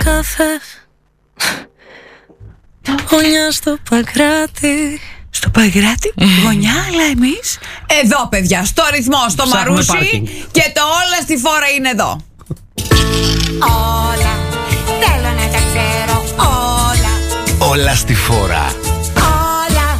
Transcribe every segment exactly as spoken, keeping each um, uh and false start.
κάθε γωνιά στο Παγκράτη. Στο Παγκράτη, γωνιά, αλλά εμείς εδώ, παιδιά, στο ρυθμό, στο Ψάχνουμε Μαρούσι πάρκινγκ. και το όλα στη φόρα είναι εδώ. Όλα, θέλω να τα ξέρω όλα. Όλα στη φόρα. Όλα.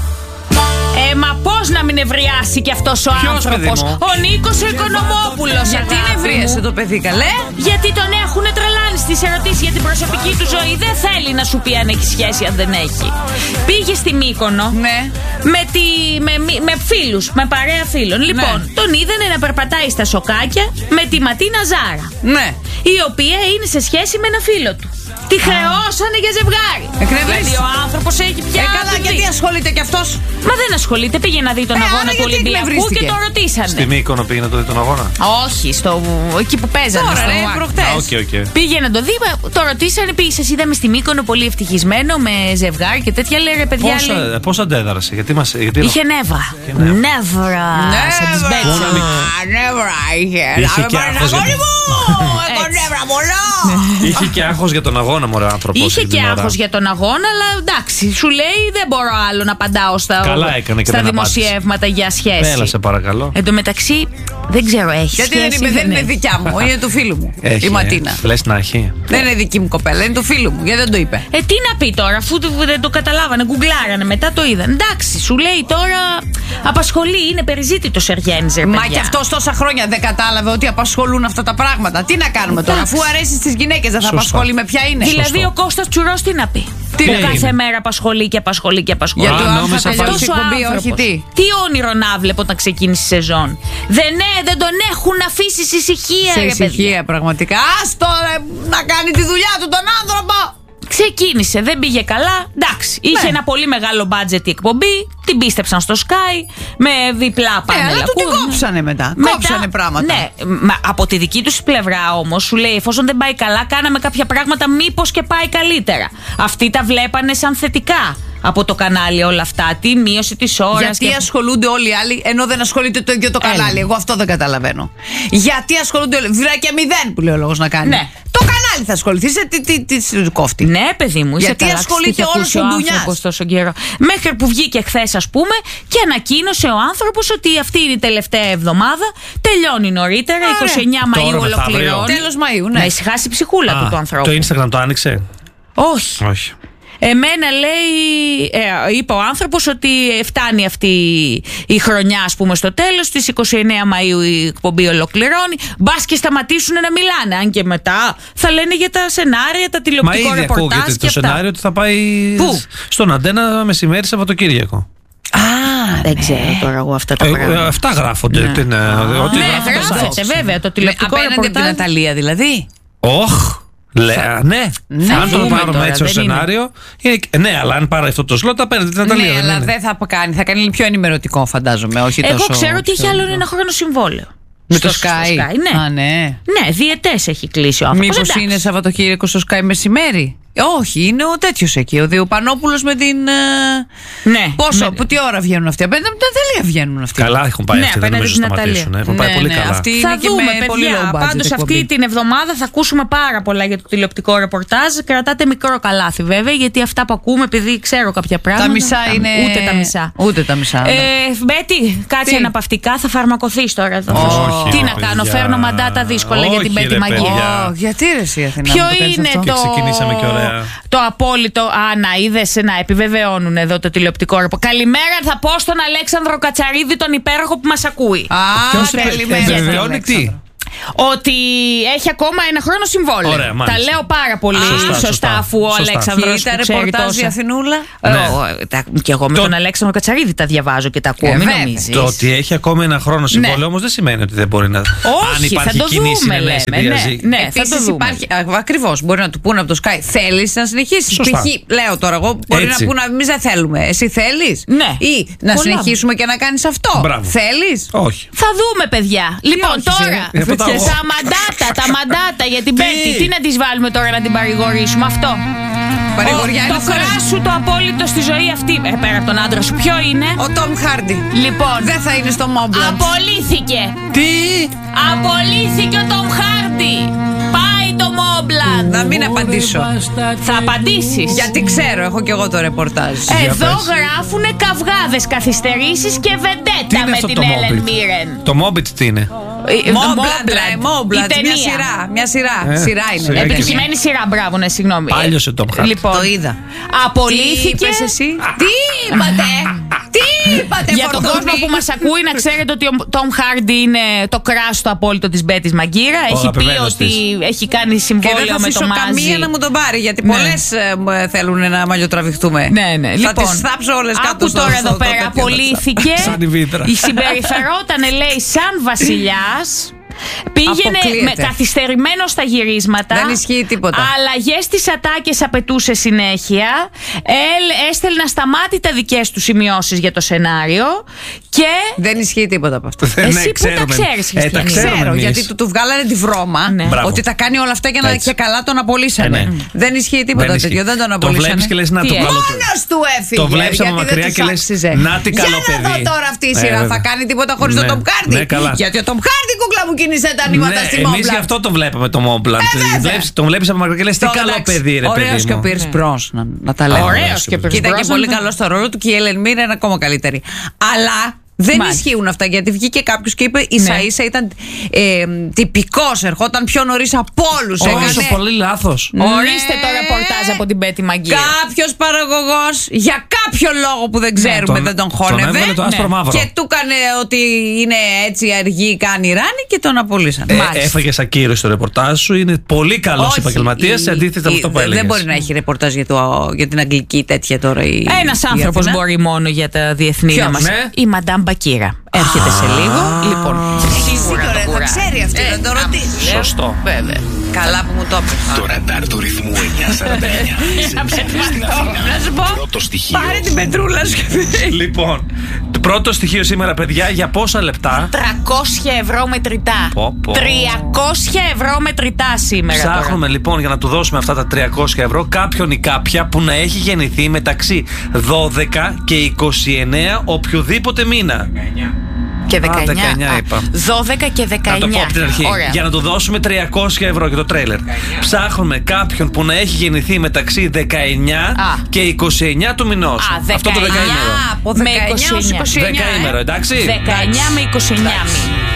Ε, μα πώς να μην ευριάσει κι αυτός ο Ποιος, άνθρωπος? παιδί μου? Ο Νίκος ο Οικονομόπουλος. Γιατί αγάπη νευρίασε μου. το παιδί, καλέ? Γιατί τον έχουν τρελάνει στις ερωτήσεις για την προσωπική του ζωή. Δεν θέλει να σου πει αν έχει σχέση, αν δεν έχει. Πήγε στη Μύκονο Ναι. με, τη, με, με φίλους, με παρέα φίλων. Λοιπόν, Ναι. τον είδανε να περπατάει στα σοκάκια με τη Ματίνα Ζάρα, Ναι. η οποία είναι σε σχέση με ένα φίλο του. Τη χρεώσανε για ζευγάρι. Εκνευρίζεις. Δηλαδή ο άνθρωπος έχει πια. Ε, καλά, παιδί. γιατί ασχολείται κι αυτός? Μα δεν ασχολείται, πήγε να δει τον Ε, αγώνα άρα του γιατί Ολυμπιακού εκνευρίστηκε? και το ρωτήσανε. Στη Μύκονο πήγε να το δει τον αγώνα. Όχι, στο, εκεί που παίζανε. Τώρα, στο ρε, Ουάκ. προχτές. Α, οκ, οκ. Πήγε να το δει, το ρωτήσανε, πήγε, σας είδαμε στη Μύκονο πολύ ευτυχισμένο με ζευγάρι και τέτοια. Λέει ρε παιδιά, Πώς, λέει, ε, πώς αντέδρασε, γιατί μας. Γιατί είχε νεύρα. νεύρα. Νεύρα. Σαν τις Μπέτσο. Νεύρα είχε. Είχε Να και με πάρεις άγχος αγόρι για- μου! Έχω Έτσι. νεύρα πολλά! Είχε και άγχος για τον αγώνα, μωρέ άνθρωπος. Είχε εκείνη και την ώρα. άγχος για τον αγώνα, αλλά εντάξει, σου λέει δεν μπορώ άλλο να απαντάω στα, Καλά έκανε και στα δεν δημοσιεύματα για σχέση. Έλα, σε παρακαλώ. Εν τω μεταξύ, δεν ξέρω, έχει Γιατί σχέση. δεν είναι, δεν είναι έχει. δικιά μου, είναι του φίλου μου. Έχει, Η Ματίνα. ε. Λες να έχει. Δεν είναι δική μου κοπέλα, είναι του φίλου μου. Γιατί δεν το είπε? Ε, τι να πει τώρα, αφού το- δεν το καταλάβανε, γκουγκλάρανε, μετά το είδαν. Εντάξει, σου λέει τώρα απασχολεί, είναι περιζήτητος Εργένης, ρε Μα παιδιά. και αυτός τόσα χρόνια δεν κατάλαβε ότι απασχολούν αυτά τα πράγματα. Τι να κάνουμε τώρα, Εντάξει. αφού αρέσει στις γυναίκες, δεν θα Σωστά. απασχολεί με ποια είναι? Δηλαδή Σωστό. ο Κώστας Τσουρός τι να πει? Τι Που να κάθε είναι? μέρα απασχολεί και απασχολεί και απασχολεί. Για το Α, αν θα νόμιζα τελειώσει Αυτός η ο εκπομπή, άνθρωπος. όχι τι. Τι όνειρο να βλέπω όταν ξεκίνησε η σεζόν. Δεν, ναι, δεν τον έχουν αφήσει σε ησυχία, Σε ρε παιδιά. ησυχία, πραγματικά. Ας τώρα να κάνει τη δουλειά του τον άνθρωπο. Ξεκίνησε, δεν πήγε καλά. Εντάξει, είχε Ναι. ένα πολύ μεγάλο μπάτζετ η εκπομπή. Την πίστεψαν στο Sky με διπλά Ε, πάνελ. αλλά του την ακούνε. κόψανε μετά. Μετά- Κόψανε πράγματα. Ναι, μα από τη δική του πλευρά όμως σου λέει, εφόσον δεν πάει καλά, κάναμε κάποια πράγματα, μήπως και πάει καλύτερα. Αυτοί τα βλέπανε σαν θετικά από το κανάλι όλα αυτά. Τη μείωση της ώρας. Γιατί και... ασχολούνται όλοι οι άλλοι ενώ δεν ασχολείται το ίδιο το Έλα. κανάλι? Εγώ αυτό δεν καταλαβαίνω. Γιατί ασχολούνται όλοι. Βράκια μηδέν που λέει ο λόγος να κάνει. Ναι. Το κανάλι θα ασχοληθεί. Σε τι, τι, τι, τι κόφτει. Ναι, παιδί μου, είσαι Γιατί καλά, ασχολείται τι είχε όλος ακούσει ο ο ντουνιάς. άνθρωπος τόσο καιρό. Μέχρι που βγήκε χθες, ας πούμε, και ανακοίνωσε ο άνθρωπος ότι αυτή είναι η τελευταία εβδομάδα. Τελειώνει νωρίτερα, Άρα. είκοσι εννέα Μαΐου Τώρα, μεθαύριο. ολοκληρώνει. Τέλος Μαΐου, ναι. Να ησυχάσει η ψυχούλα του Α, του ανθρώπου. το Instagram το άνοιξε. Όχι. Όχι. Εμένα λέει, ε, είπε ο άνθρωπος ότι φτάνει αυτή η χρονιά, ας πούμε, στο τέλος. Στις είκοσι εννέα Μαΐου η εκπομπή ολοκληρώνει. Μπας και σταματήσουν να μιλάνε. Αν και μετά θα λένε για τα σενάρια, τα Μα τηλεοπτικό ήδη ρεπορτάζ ακούγεται και το αυτά. σενάριο ότι θα πάει Πού? στον Αντένα μεσημέρι Σαββατοκύριακο. Α, Δεν ξέρω τώρα εγώ αυτά τα Ε, πράγματα. ε, Αυτά γράφονται. Τι, ε, Ό,τι Ναι, γράφονται στα γράφεται sites. βέβαια το με, τηλεοπτικό απέναντι από την ρεπορτάζ. Ναταλία δηλαδή. Όχ. Λέ, ναι. Ναι, αν το δούμε πάρουμε τώρα, έτσι ως δεν είναι. σενάριο. Είναι... Ναι, αλλά αν πάρει αυτό το σλότ, θα παίρνει την Ναταλία. Ναι, δεν αλλά είναι? δεν θα κάνει. Θα κάνει πιο ενημερωτικό, φαντάζομαι. Όχι Εγώ τόσο, ξέρω ότι έχει πιο- άλλο ένα χρόνο συμβόλαιο. Με Στο- το στο Sky. ναι. Α, ναι. Ναι, διετές έχει κλείσει ο άνθρωπος. Μήπως εντάξει. είναι Σαββατοκύριακο στο Sky μεσημέρι? Ε, όχι, είναι ο τέτοιο εκεί. Ο Διοπανόπουλος με την. ε, Ναι. Πόσο, με- που τι ώρα βγαίνουν αυτοί? Απέναντι από την Ναταλία βγαίνουν αυτοί. Καλά έχουν πάει Ναι, αυτοί. Δεν απέναντι νομίζω να στην Ναταλία. σταματήσουν. Έχουν πάει Ναι, πολύ ναι, καλά. αυτοί Θα είναι και δούμε, με πολύ παιδιά. low budget Πάντως αυτή εκπομπή. την εβδομάδα θα ακούσουμε πάρα πολλά για το τηλεοπτικό ρεπορτάζ. Κρατάτε μικρό καλάθι βέβαια, γιατί αυτά που ακούμε, επειδή ξέρω κάποια πράγματα. Τα μισά είναι. Ούτε τα μισά. Ούτε τα μισά. ναι. Ε, Μπέτη, κάτσε Τι? αναπαυτικά, θα φαρμακοθείς τώρα. εδώ. Όχι, Τι ρε, να κάνω, παιδιά. φέρνω μαντάτα δύσκολα για την Όχι, Πέτη ρε, Μαγεία. παιδιά. Ω, γιατί ρε εσύ Αθηνά Ποιο μου το κάνεις είναι αυτό? το. Και ξεκινήσαμε και ωραία. Το απόλυτο. Α, να είδες, να επιβεβαιώνουν εδώ το τηλεοπτικό ρεπο. Καλημέρα θα πω στον Αλέξανδρο Κατσαρίδη, τον υπέροχο που μας ακούει. Α, Ποιος καλημέρα. επιβεβαιώνει τι? Ότι έχει ακόμα ένα χρόνο συμβόλαιο. Ωραία, μάλιστα. Τα λέω πάρα πολύ Σωστά, σωστά, σωστά. αφού ο Σωστά. Αλέξανδρος Κοίτα που ξέρει ρεπορτάζ η τόσα. Αθηνούλα. Ε, Ναι. ο- τα- Και εγώ με Το- τον Αλέξανδρο Κατσαρίδη τα διαβάζω και τα ακούω. Ε, Μην βέβαια. νομίζεις. Το ότι έχει ακόμα ένα χρόνο συμβόλαιο Ναι. όμως δεν σημαίνει ότι δεν μπορεί να. Αν Όχι, θα υπάρχει το κοινή δούμε, συνενέση, λέμε. Ναι, διαζύγι. ναι, θα το Επίσης δούμε. υπάρχει. Ακριβώ. Μπορεί να του πούνε από το Sky, θέλει να συνεχίσει. Σωστά. Π.χ. λέω τώρα εγώ, μπορεί Έτσι. να πούνε εμεί δεν θέλουμε. Εσύ θέλει? Ναι. Ή να Πολλά. συνεχίσουμε και να κάνει αυτό. Μπράβο. Θέλει? Όχι. Θα δούμε, παιδιά. Λοιπόν, όχι, τώρα. εσύ, αυτό τα τα εγώ. μαντάτα, τα μαντάτα για την Τι? Πέμπτη. Τι να τις βάλουμε τώρα να την παρηγορήσουμε, αυτό. Παρηγοριά Ο- είναι Το αυτό. κράσου το απόλυτο στη ζωή αυτή. Ε, πέρα από τον άντρα σου, ποιο είναι? Ο Τόμ Χάρντι. Λοιπόν, Δεν θα είναι στο Mobland. απολύθηκε. Τι? Απολύθηκε ο Τόμ Χάρντι. Πάει λέει το Μόμπλαντ? Να μην απαντήσω. Θα απαντήσεις? Γιατί ξέρω, έχω κι εγώ το ρεπορτάζ. Εδώ πες. γράφουνε καυγάδες, καθυστερήσεις και Τι βεντέτα είναι με αυτό την το Έλεν Mobit? Μίρεν. Το Mobit τι είναι? Μόμπλαντ, Η μια ταινία. σειρά. Μια σειρά. Ε, Σειρά είναι. σειρά. ρε παιδί. Επιτυχημένη σειρά, μπράβο, ναι, συγγνώμη. Πάλιος ο Tom Hardy. Λοιπόν, Το είδα. απολύθηκε. Τι είπες εσύ? Τι είπατε? Τι είπατε? Για τον κόσμο που μας ακούει, να ξέρετε ότι ο Τόμ Χάρντι είναι το κράστο απόλυτο της Μπέτης Μαγκύρα. Έχει πει αγαπημένος ότι της. έχει κάνει Και δεν συμβόλαιο θα με το αφήσω Μάζι. καμία να μου τον πάρει, γιατί Ναι. πολλές ε, θέλουν να μαλλιοτραβηχτούμε. Ναι, ναι. Θα Λοιπόν, τις θάψω όλες κάτω άκου στο- τώρα στο- εδώ στο πέρα, τέτοιο απολύθηκε. Σαν η βίδρα. Η συμπεριφερότανε, λέει, σαν βασιλιάς. Πήγαινε Αποκλείεται. με καθυστερημένο στα γυρίσματα. Δεν ισχύει τίποτα. Αλλαγές στις ατάκες απαιτούσε συνέχεια. Ελ, έστελνα σταμάτητα δικές του σημειώσεις για το σενάριο. Και. Δεν ισχύει τίποτα από αυτό. Ναι, Εσύ που τα ξέρουμε. ξέρεις, Ε, τα Χριστιανή? ξέρουμε Ξέρω, εμείς. γιατί του, του βγάλανε τη βρώμα Ναι. Μπράβο. ότι τα κάνει όλα αυτά για να Έτσι. και καλά τον απολύσανε. Ε, ναι. Δεν ισχύει τίποτα Δεν τέτοιο, ισχύει. δεν τον Το απολύσανε. βλέπεις και λες να Τι το έγινε? καλό. Μόνος του έφυγε. Το βλέπεις από γιατί δεν μακριά τους και λες, άξιζε. να τι καλό Για να δω παιδί. τώρα αυτή η Ε, σειρά θα βέβαια. κάνει τίποτα χωρίς Ναι. τον Tom Hardy. Ναι, καλά. Γιατί ο Tom Hardy, κούκλα μου, κίνησε τα νήματα Ναι, στη εμείς Mobland. γι' αυτό το βλέπαμε το Mobland. βέβαια. Βλέπεις- Τον βλέπεις από μακριά και λες τι Τώρα, καλό εντάξει, παιδί, ρε παιδί. ωραίος και ο μου. Pierce Brosnan, να τα λέμε. Ωραίος και ο Pierce Και ήταν και Brosnan. πολύ καλό στο ρόλο του και η Ellen Mirren είναι ακόμα καλύτερη. Αλλά δεν Μάλιστα. ισχύουν αυτά, γιατί βγήκε κάποιο και είπε ίσα Ναι. ίσα ήταν ε, τυπικός, ερχόταν πιο νωρίς από όλους. Όχι, έκανε- είσαι πολύ λάθος. Ορίστε το ρεπορτάζ από την Μπέτη Μαγκύρα. Κάποιο παραγωγό για κάποιο λόγο που δεν ξέρουμε τον- δεν τον τον χώνευε. έβγαλε το άσπρο μαύρο. Και του έκανε ότι είναι έτσι αργή, κάνει ράνι και τον απολύσαν. Ε, Έφαγε ακύρωση το ρεπορτάζ σου. Είναι πολύ καλό Όχι, επαγγελματία η- σε αντίθεση με η- αυτό που δεν- έλεγε. Δεν μπορεί να έχει ρεπορτάζ για, το, για την αγγλική τέτοια τώρα. η- Ένας η άνθρωπος Αθηνά. μπορεί μόνο για τα διεθνή Ποιος, να μας. ναι? Η Μαντάμ Μπακύρα. Έρχεται σε λίγο. Λοιπόν, σίγουρα Σίγουρα το θα κουράει. ξέρει αυτή, Ε, να το άμα ρωτήσει. λέω, Σωστό. Βέβαια. Καλά που μου το έπαιξε. Το ραντάρ του ρυθμού εννιακόσια σαράντα εννιά. Στην Αθήνα. Να σου πω, Πρώτο στοιχείο. Πάρε την πετρούλα σου. Λοιπόν, το πρώτο στοιχείο σήμερα, παιδιά, για πόσα λεπτά. τριακόσια ευρώ μετρητά. Πω, πω. τριακόσια ευρώ μετρητά σήμερα. τώρα. Ψάχνουμε λοιπόν για να του δώσουμε αυτά τα τριακόσια ευρώ κάποιον ή κάποια που να έχει γεννηθεί μεταξύ δώδεκα και είκοσι εννέα οποιοδήποτε μήνα. Και δεκαεννιά. δεκαεννιά Α, είπα. δώδεκα και Να το δεκαεννιά. πω από την αρχή. Ωραία. Για να του δώσουμε τριακόσια ευρώ για το τρέιλερ. Ψάχνουμε κάποιον που να έχει γεννηθεί μεταξύ δεκαεννιά Α. και είκοσι εννιά του μηνό. Α, Αυτό το δεκαεννιά. δεκαήμερο. Από Με δεκαεννιά ως είκοσι εννιά. είκοσι εννιά. Δεκαήμερο, εντάξει. δεκαεννιά με είκοσι εννιά μήνες.